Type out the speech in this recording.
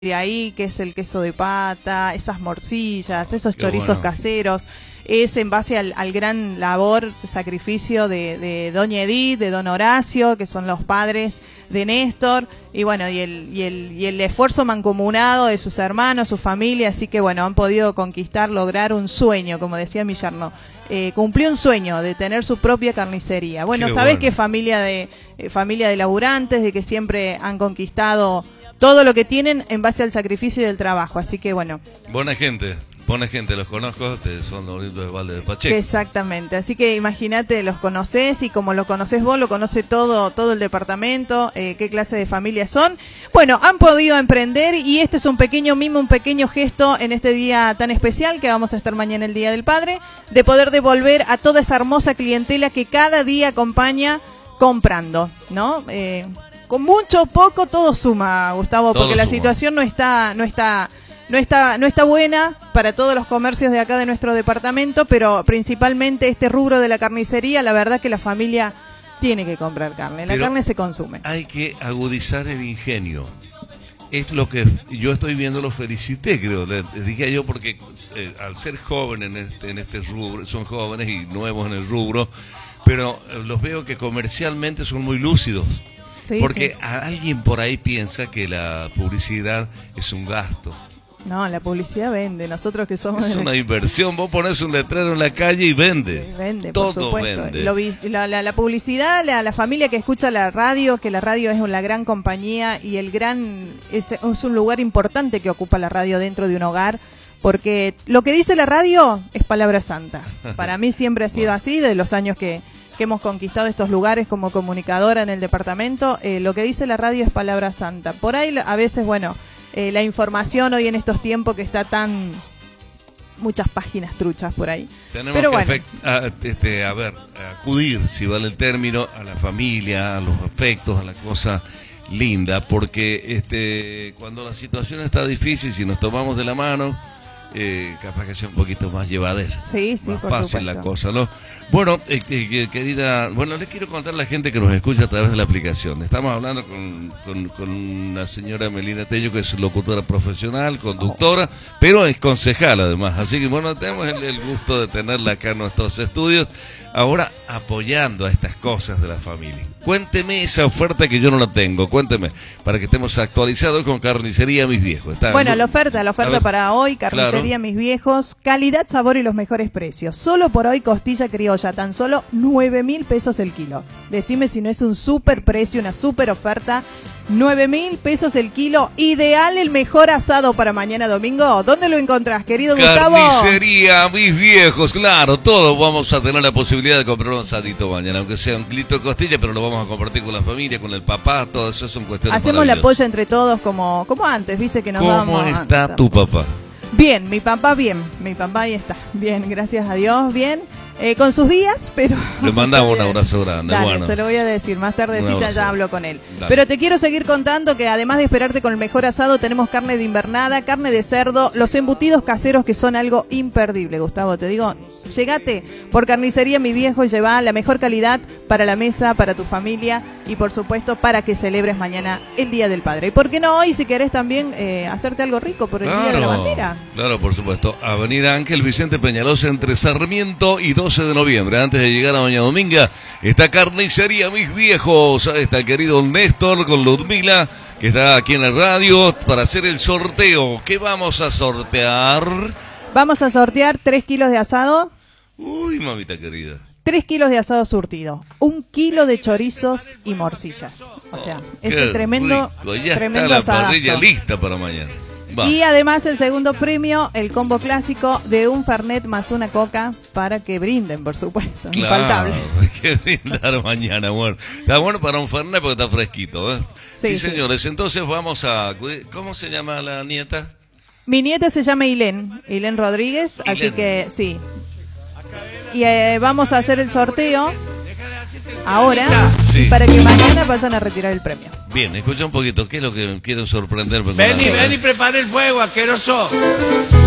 de ahí, que es el queso de pata, esas morcillas, esos Qué chorizos bueno. caseros, es en base al gran labor, sacrificio de doña Edith, de don Horacio, que son los padres de Néstor, y bueno, y el esfuerzo mancomunado de sus hermanos, su familia, así que bueno, han podido conquistar, lograr un sueño, como decía mi yerno. Cumplió un sueño de tener su propia carnicería. Bueno, Qué sabés bueno. que familia de laburantes, de que siempre han conquistado todo lo que tienen en base al sacrificio y del trabajo. Así que bueno. Buena gente, los conozco, son los lindos de Valle de Pacheco. Exactamente. Así que imagínate, los conocés y como lo conocés vos, lo conoce todo el departamento, qué clase de familia son. Bueno, han podido emprender y este es un pequeño mimo, un pequeño gesto en este día tan especial que vamos a estar mañana el Día del Padre, de poder devolver a toda esa hermosa clientela que cada día acompaña comprando, ¿no? Con mucho o poco todo suma, Gustavo, Todo porque la suma. situación no está buena para todos los comercios de acá de nuestro departamento, pero principalmente este rubro de la carnicería, la verdad que la familia tiene que comprar carne, la Pero carne se consume. Hay que agudizar el ingenio. Es lo que yo estoy viendo, lo felicité, creo. Les dije yo porque al ser jóvenes en este rubro, son jóvenes y nuevos en el rubro, pero los veo que comercialmente son muy lúcidos. Sí, Porque sí. alguien por ahí piensa que la publicidad es un gasto. No, la publicidad vende, nosotros que somos... Es una inversión. Vos pones un letrero en la calle y vende. Vende, por Todo supuesto. vende. La publicidad, la familia que escucha la radio, que la radio es la gran compañía y es un lugar importante que ocupa la radio dentro de un hogar, porque lo que dice la radio es palabra santa. Para mí siempre ha sido así, de los años que hemos conquistado estos lugares como comunicadora en el departamento, lo que dice la radio es palabra santa. Por ahí a veces, bueno, la información hoy en estos tiempos que está tan... muchas páginas truchas por ahí. Tenemos pero que bueno. acudir, si vale el término, a la familia, a los afectos, a la cosa linda, porque cuando la situación está difícil, si nos tomamos de la mano, capaz que sea un poquito más llevadera. Sí, sí, más por fácil supuesto. la cosa, ¿no? Bueno, querida, les quiero contar a la gente que nos escucha a través de la aplicación. Estamos hablando con una señora Melina Tello, que es locutora profesional, conductora, pero es concejal además. Así que tenemos el gusto de tenerla acá en nuestros estudios, ahora apoyando a estas cosas de la familia. Cuénteme esa oferta que yo no la tengo, cuénteme, para que estemos actualizados con Carnicería Mis Viejos. Bueno, la oferta para hoy, Carnicería Mis Viejos, calidad, sabor y los mejores precios. Solo por hoy costilla criolla, tan solo 9.000 pesos el kilo. Decime si no es un super precio, una super oferta. 9.000 pesos el kilo, ideal, el mejor asado para mañana domingo. ¿Dónde lo encontrás, querido Gustavo? Carnicería Mis Viejos, claro, todos vamos a tener la posibilidad de comprar un asadito mañana, aunque sea un kilito de costilla, pero lo vamos a compartir con la familia, con el papá, todo eso son cuestiones Hacemos la maravillosas. polla entre todos como antes, viste que nos ¿Cómo dábamos está antes. tu papá? Bien, mi papá ahí está, bien, gracias a Dios, bien. Con sus días, pero... Le mandamos un abrazo grande. Dale, bueno. se lo voy a decir, más Un tardecita abrazo. ya hablo con él. Dale. Pero te quiero seguir contando que además de esperarte con el mejor asado, tenemos carne de invernada, carne de cerdo, los embutidos caseros que son algo imperdible, Gustavo. Te digo, llegate por Carnicería Mi Viejo y lleva la mejor calidad para la mesa, para tu familia y por supuesto para que celebres mañana el Día del Padre. ¿Y por qué no hoy, si querés también hacerte algo rico por el Día de la Bandera? Claro, por supuesto. Avenida Ángel Vicente Peñalosa entre Sarmiento y 12 de noviembre. Antes de llegar a Doña Dominga, está Carnicería Mis Viejos. Está el querido Néstor con Ludmila, que está aquí en la radio para hacer el sorteo. ¿Qué vamos a sortear? Vamos a sortear 3 kilos de asado. Uy, mamita querida. 3 kilos de asado surtido, 1 kilo de chorizos y morcillas. O sea, es Qué el tremendo, rico. Ya tremendo está la parrilla asadazo. lista para mañana. Va. Y además el segundo premio, el combo clásico de un Fernet más una coca para que brinden, por supuesto. Infaltable. Hay que brindar mañana, bueno. Está bueno para un Fernet porque está fresquito, ¿eh? Sí, Señores, entonces vamos a... ¿Cómo se llama la nieta? Mi nieta se llama Ilén Rodríguez, así Ilén. que sí. Y vamos a hacer el sorteo ahora Sí. para que mañana vayan a retirar el premio. Bien, escucha un poquito. ¿Qué es lo que quieren sorprender? Ven y prepara el fuego, asqueroso.